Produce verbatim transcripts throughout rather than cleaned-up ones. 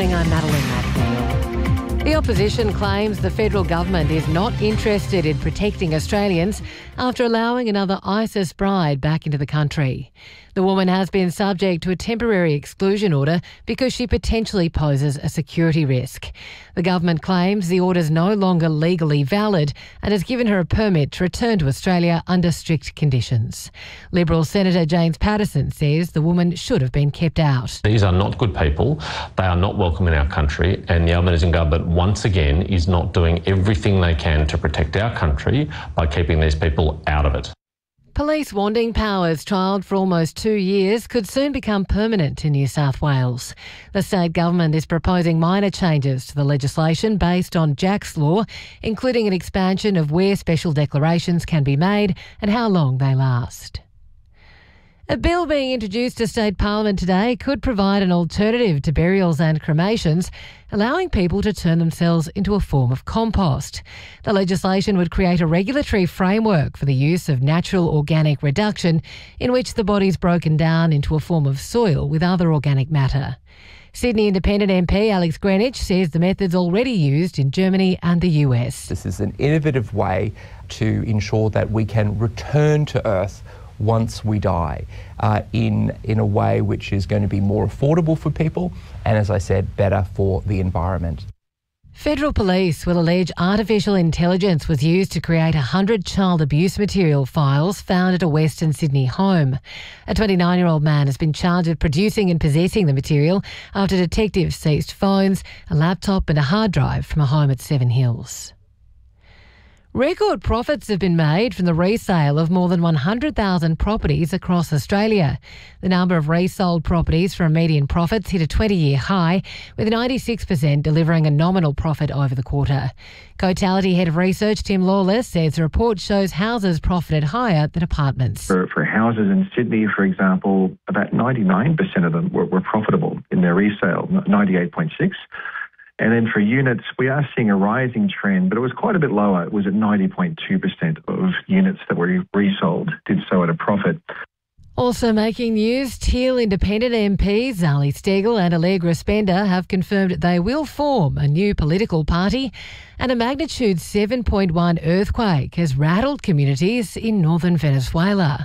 morning, I'm Madeline McNeil. The opposition claims the federal government is not interested in protecting Australians after allowing another ISIS bride back into the country. The woman has been subject to a temporary exclusion order because she potentially poses a security risk. The government claims the order is no longer legally valid and has given her a permit to return to Australia under strict conditions. Liberal Senator James Paterson says the woman should have been kept out. These are not good people. They are not welcome in our country, and the Albanese government once again is not doing everything they can to protect our country by keeping these people out of it. Police wanting powers trialled for almost two years could soon become permanent in New South Wales. The state government is proposing minor changes to the legislation based on Jack's Law, including an expansion of where special declarations can be made and how long they last. A bill being introduced to State Parliament today could provide an alternative to burials and cremations, allowing people to turn themselves into a form of compost. The legislation would create a regulatory framework for the use of natural organic reduction, in which the body's broken down into a form of soil with other organic matter. Sydney Independent M P Alex Greenwich says the method's already used in Germany and the U S. This is an innovative way to ensure that we can return to Earth once we die, uh, in in a way which is going to be more affordable for people and, as I said, better for the environment. Federal police will allege artificial intelligence was used to create one hundred child abuse material files found at a Western Sydney home. A twenty-nine-year-old man has been charged with producing and possessing the material after detectives seized phones, a laptop and a hard drive from a home at Seven Hills. Record profits have been made from the resale of more than one hundred thousand properties across Australia. The number of resold properties from median profits hit a twenty-year high, with ninety-six percent delivering a nominal profit over the quarter. Cotality Head of Research Tim Lawless says the report shows houses profited higher than apartments. For, for houses in Sydney, for example, about ninety-nine percent of them were, were profitable in their resale, ninety-eight point six. And then for units, we are seeing a rising trend, but it was quite a bit lower. It was at ninety point two percent of units that were resold did so at a profit. Also making news, Teal Independent M Ps Zali Steggall and Allegra Spender have confirmed they will form a new political party, and a magnitude seven point one earthquake has rattled communities in northern Venezuela.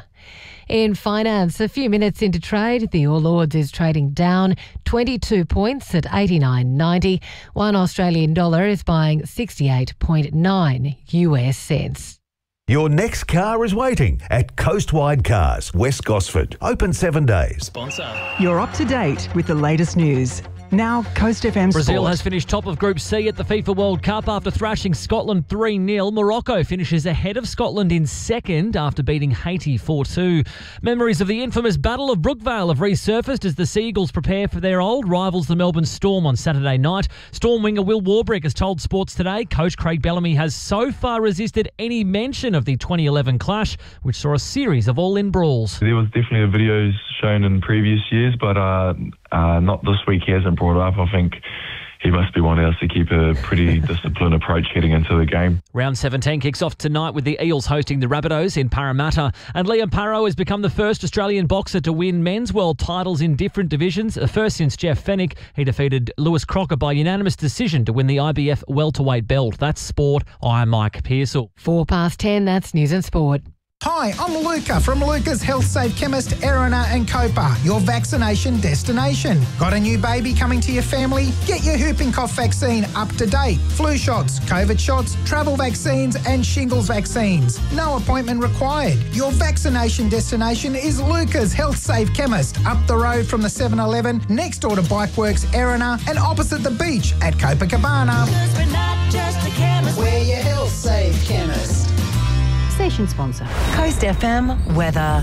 In finance, a few minutes into trade, the All Ords is trading down twenty-two points at eighty-nine ninety. One Australian dollar is buying sixty-eight point nine U S cents. Your next car is waiting at Coastwide Cars, West Gosford. Open seven days. Sponsor. You're up to date with the latest news. Now, Coast F M Brazil Sport. has finished top of Group C at the FIFA World Cup after thrashing Scotland three nil. Morocco finishes ahead of Scotland in second after beating Haiti four two. Memories of the infamous Battle of Brookvale have resurfaced as the Seagulls prepare for their old rivals, the Melbourne Storm, on Saturday night. Storm winger Will Warbrick has told Sports Today coach Craig Bellamy has so far resisted any mention of the twenty eleven clash, which saw a series of all-in brawls. There was definitely a videos shown in previous years, but uh, uh, not this week. He hasn't brought it up. I think he must be wanting us to keep a pretty disciplined approach heading into the game. Round seventeen kicks off tonight with the Eels hosting the Rabbitohs in Parramatta. And Liam Parrow has become the first Australian boxer to win men's world titles in different divisions. First since Jeff Fennick. He defeated Lewis Crocker by unanimous decision to win the I B F welterweight belt. That's sport. I'm Mike Pearsall. Four past ten, that's News and Sport. Hi, I'm Luca from Luca's Health Safe Chemist, Erina and Copa, your vaccination destination. Got a new baby coming to your family? Get your whooping cough vaccine up to date. Flu shots, COVID shots, travel vaccines and shingles vaccines. No appointment required. Your vaccination destination is Luca's Health Safe Chemist, up the road from the seven eleven, next door to Bikeworks, Erina, and opposite the beach at Copacabana. Because we're not just a chemist, we're your Health Safe Chemist. Station sponsor. Coast F M weather.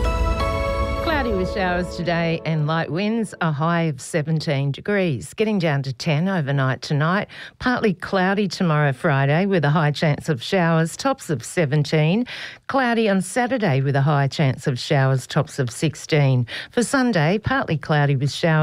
Cloudy with showers today and light winds, a high of seventeen degrees. Getting down to ten overnight tonight. Partly cloudy tomorrow, Friday, with a high chance of showers, tops of seventeen. Cloudy on Saturday with a high chance of showers, tops of sixteen. For Sunday, partly cloudy with showers.